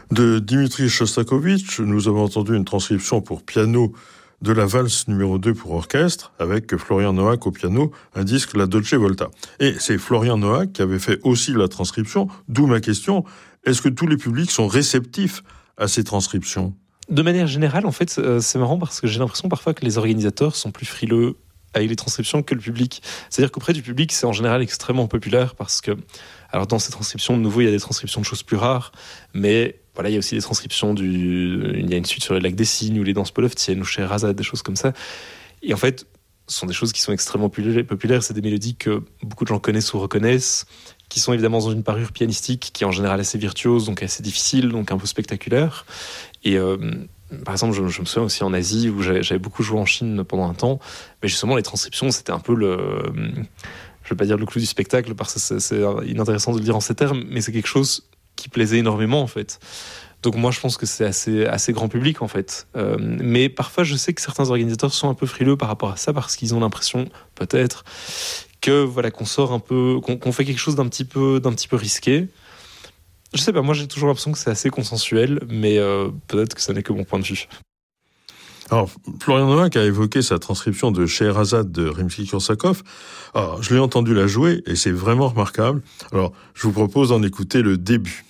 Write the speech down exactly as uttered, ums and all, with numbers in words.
De Dimitri Shostakovich, nous avons entendu une transcription pour piano de la valse numéro deux pour orchestre, avec Florian Noack au piano, un disque La Dolce Volta. Et c'est Florian Noack qui avait fait aussi la transcription, d'où ma question, est-ce que tous les publics sont réceptifs à ces transcriptions ? De manière générale, en fait, c'est marrant parce que j'ai l'impression parfois que les organisateurs sont plus frileux avec les transcriptions que le public. C'est-à-dire qu'auprès du public, c'est en général extrêmement populaire parce que, alors dans ces transcriptions, de nouveau, il y a des transcriptions de choses plus rares, mais voilà, il y a aussi des transcriptions du... Il y a une suite sur le lac des Cygnes ou les danses polovtiennes ou Scheherazade, des choses comme ça. Et en fait, ce sont des choses qui sont extrêmement populaires. C'est des mélodies que beaucoup de gens connaissent ou reconnaissent, qui sont évidemment dans une parure pianistique qui est en général assez virtuose, donc assez difficile, donc un peu spectaculaire. Et euh, par exemple, je, je me souviens aussi en Asie, où j'avais, j'avais beaucoup joué en Chine pendant un temps, mais justement, les transcriptions, c'était un peu le... Je ne vais pas dire le clou du spectacle, parce que c'est, c'est inintéressant de le dire en ces termes, mais c'est quelque chose qui plaisait énormément, en fait. Donc moi, je pense que c'est assez, assez grand public, en fait. Euh, mais parfois, je sais que certains organisateurs sont un peu frileux par rapport à ça, parce qu'ils ont l'impression, peut-être, que voilà, qu'on sort un peu, qu'on, qu'on fait quelque chose d'un petit peu, d'un petit peu risqué. Je sais pas, moi j'ai toujours l'impression que c'est assez consensuel, mais euh, peut-être que ça n'est que mon point de vue. Alors, Florian Noack a évoqué sa transcription de Scheherazade de Rimsky-Korsakov. Alors, je l'ai entendu la jouer et c'est vraiment remarquable. Alors, je vous propose d'en écouter le début.